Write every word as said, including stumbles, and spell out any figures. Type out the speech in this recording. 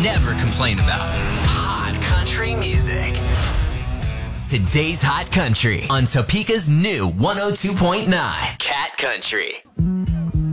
never complain about. Hot country music. Today's Hot Country on Topeka's new one oh two point nine Cat Country.